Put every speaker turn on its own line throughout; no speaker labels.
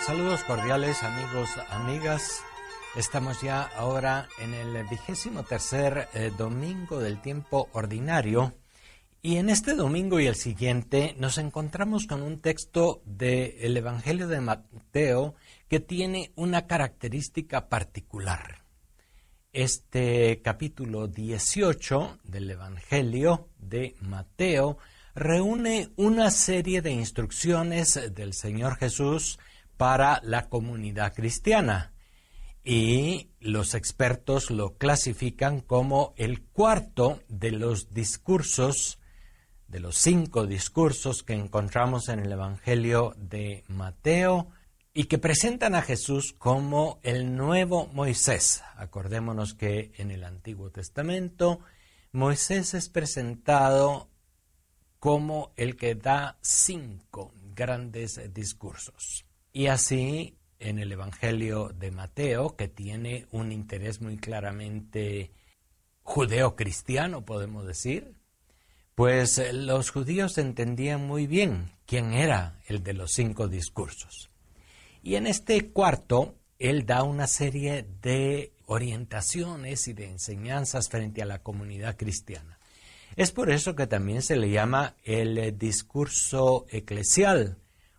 Saludos cordiales amigos, amigas. Estamos ya ahora en el 23º domingo del tiempo ordinario y en este domingo y el siguiente nos encontramos con un texto del Evangelio de Mateo que tiene una característica particular. Este capítulo 18 del Evangelio de Mateo reúne una serie de instrucciones del Señor Jesús para la comunidad cristiana. Y los expertos lo clasifican como el cuarto de los discursos, de los 5 discursos que encontramos en el Evangelio de Mateo y que presentan a Jesús como el nuevo Moisés. Acordémonos que en el Antiguo Testamento Moisés es presentado como el que da 5 grandes discursos. Y así en el Evangelio de Mateo, que tiene un interés muy claramente judeo-cristiano, podemos decir, pues los judíos entendían muy bien quién era el de los 5 discursos. Y en este cuarto, él da una serie de orientaciones y de enseñanzas frente a la comunidad cristiana. Es por eso que también se le llama el discurso eclesial,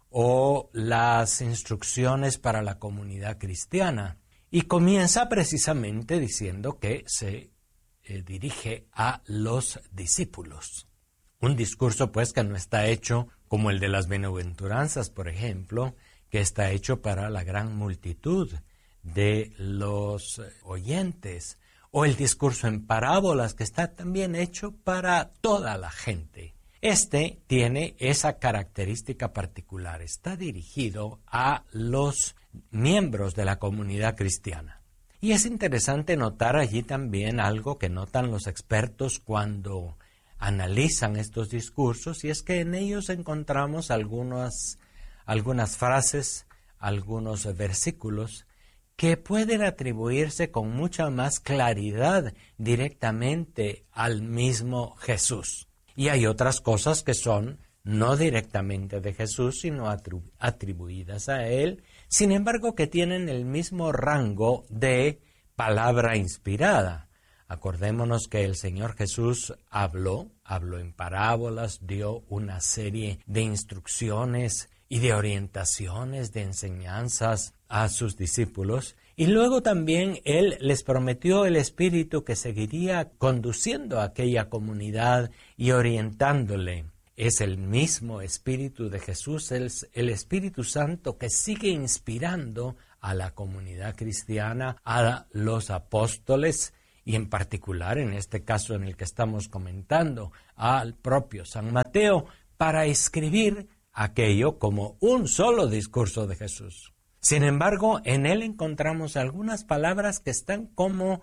o las instrucciones para la comunidad cristiana. Y comienza precisamente diciendo que se dirige a los discípulos. Un discurso pues que no está hecho como el de las bienaventuranzas, por ejemplo, que está hecho para la gran multitud de los oyentes, o el discurso en parábolas que está también hecho para toda la gente. Este tiene esa característica particular, está dirigido a los miembros de la comunidad cristiana. Y es interesante notar allí también algo que notan los expertos cuando analizan estos discursos, y es que en ellos encontramos algunas frases, algunos versículos que pueden atribuirse con mucha más claridad directamente al mismo Jesús. Y hay otras cosas que son no directamente de Jesús, sino atribuidas a Él, sin embargo que tienen el mismo rango de palabra inspirada. Acordémonos que el Señor Jesús habló en parábolas, dio una serie de instrucciones y de orientaciones, de enseñanzas a sus discípulos. Y luego también Él les prometió el Espíritu que seguiría conduciendo a aquella comunidad y orientándole. Es el mismo Espíritu de Jesús, el Espíritu Santo que sigue inspirando a la comunidad cristiana, a los apóstoles y en particular, en este caso en el que estamos comentando, al propio San Mateo para escribir aquello como un solo discurso de Jesús. Sin embargo, en él encontramos algunas palabras que están como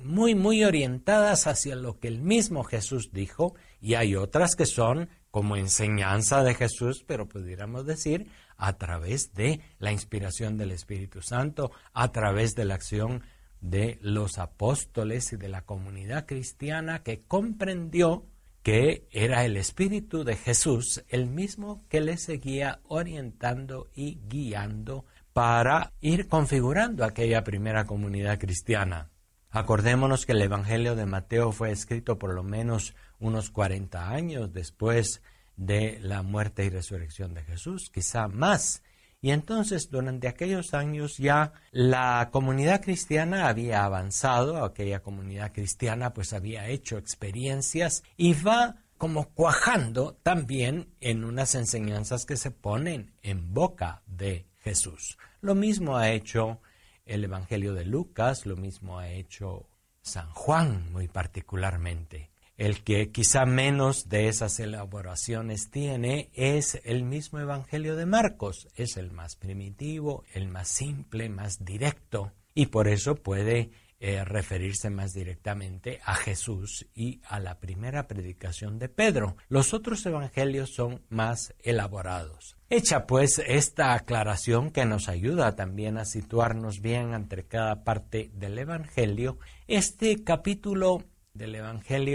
muy orientadas hacia lo que el mismo Jesús dijo, y hay otras que son como enseñanza de Jesús, pero pudiéramos decir a través de la inspiración del Espíritu Santo, a través de la acción de los apóstoles y de la comunidad cristiana que comprendió que era el Espíritu de Jesús el mismo que le seguía orientando y guiando para ir configurando aquella primera comunidad cristiana. Acordémonos que el Evangelio de Mateo fue escrito por lo menos unos 40 años después de la muerte y resurrección de Jesús, quizá más. Y entonces, durante aquellos años ya la comunidad cristiana había avanzado, aquella comunidad cristiana pues había hecho experiencias y va como cuajando también en unas enseñanzas que se ponen en boca de Jesús. Lo mismo ha hecho el Evangelio de Lucas, lo mismo ha hecho San Juan muy particularmente. El que quizá menos de esas elaboraciones tiene es el mismo Evangelio de Marcos. Es el más primitivo, el más simple, más directo, y por eso puede referirse más directamente a Jesús y a la primera predicación de Pedro. Los otros evangelios son más elaborados. Hecha pues esta aclaración que nos ayuda también a situarnos bien entre cada parte del evangelio, este capítulo del evangelio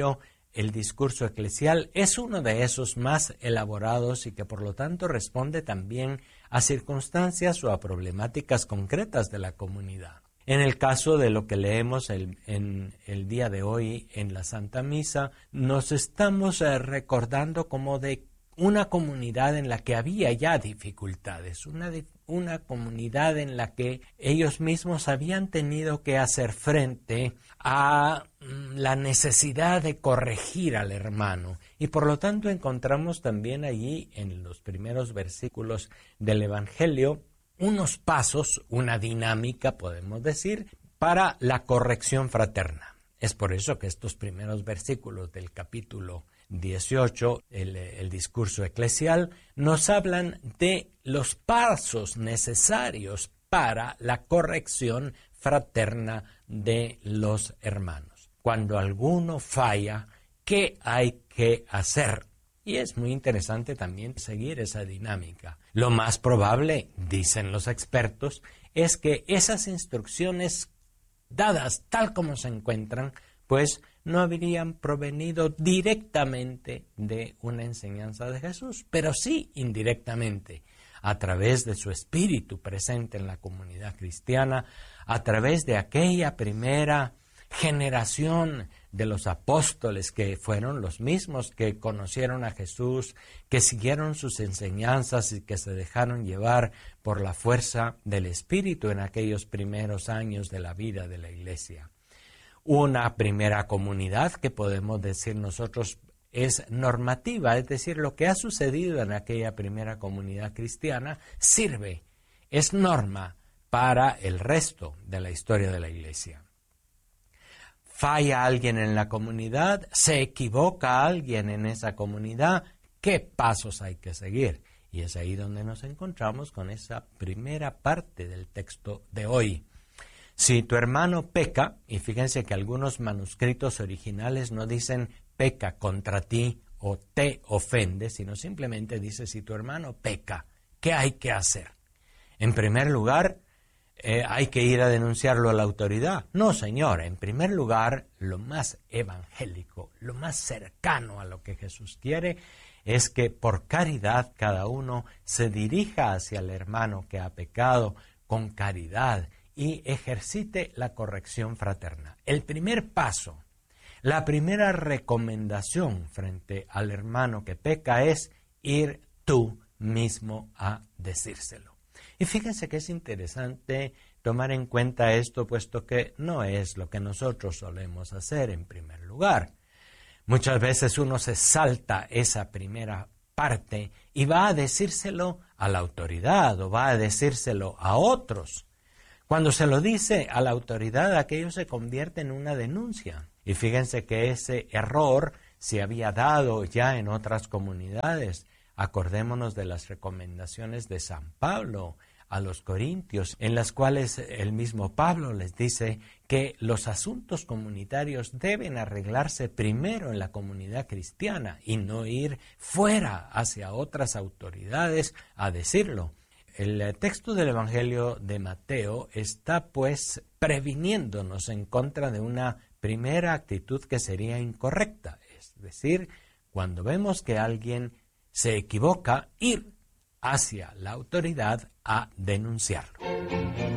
el discurso eclesial es uno de esos más elaborados y que por lo tanto responde también a circunstancias o a problemáticas concretas de la comunidad. En el caso de lo que leemos en el día de hoy en la Santa Misa, nos estamos recordando como de una comunidad en la que había ya dificultades, una comunidad en la que ellos mismos habían tenido que hacer frente a la necesidad de corregir al hermano. Y por lo tanto encontramos también allí en los primeros versículos del Evangelio unos pasos, una dinámica, podemos decir, para la corrección fraterna. Es por eso que estos primeros versículos del capítulo 18, el discurso eclesial, nos hablan de los pasos necesarios para la corrección fraterna de los hermanos. Cuando alguno falla, ¿qué hay que hacer? Y es muy interesante también seguir esa dinámica. Lo más probable, dicen los expertos, es que esas instrucciones dadas tal como se encuentran, pues no habrían provenido directamente de una enseñanza de Jesús, pero sí indirectamente, a través de su espíritu presente en la comunidad cristiana, a través de aquella primera generación de los apóstoles que fueron los mismos que conocieron a Jesús, que siguieron sus enseñanzas y que se dejaron llevar por la fuerza del Espíritu en aquellos primeros años de la vida de la Iglesia. Una primera comunidad que podemos decir nosotros es normativa, es decir, lo que ha sucedido en aquella primera comunidad cristiana sirve, es norma para el resto de la historia de la Iglesia. Falla alguien en la comunidad, se equivoca alguien en esa comunidad, ¿qué pasos hay que seguir? Y es ahí donde nos encontramos con esa primera parte del texto de hoy. Si tu hermano peca, y fíjense que algunos manuscritos originales no dicen peca contra ti o te ofende, sino simplemente dice si tu hermano peca, ¿qué hay que hacer? En primer lugar, hay que ir a denunciarlo a la autoridad. No, señor, en primer lugar, lo más evangélico, lo más cercano a lo que Jesús quiere es que por caridad cada uno se dirija hacia el hermano que ha pecado con caridad y ejercite la corrección fraterna. El primer paso, la primera recomendación frente al hermano que peca es ir tú mismo a decírselo. Y fíjense que es interesante tomar en cuenta esto, puesto que no es lo que nosotros solemos hacer en primer lugar. Muchas veces uno se salta esa primera parte y va a decírselo a la autoridad o va a decírselo a otros. Cuando se lo dice a la autoridad, aquello se convierte en una denuncia. Y fíjense que ese error se había dado ya en otras comunidades. Acordémonos de las recomendaciones de San Pablo a los corintios, en las cuales el mismo Pablo les dice que los asuntos comunitarios deben arreglarse primero en la comunidad cristiana y no ir fuera hacia otras autoridades a decirlo. El texto del Evangelio de Mateo está pues previniéndonos en contra de una primera actitud que sería incorrecta, es decir, cuando vemos que alguien se equivoca, ir hacia la autoridad a denunciarlo.